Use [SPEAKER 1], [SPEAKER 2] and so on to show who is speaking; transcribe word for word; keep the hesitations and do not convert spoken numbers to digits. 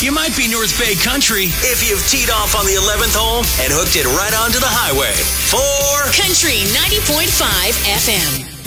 [SPEAKER 1] you might be North Bay country if you've teed off on the eleventh hole and hooked it right onto the highway. For
[SPEAKER 2] Country ninety point five F M.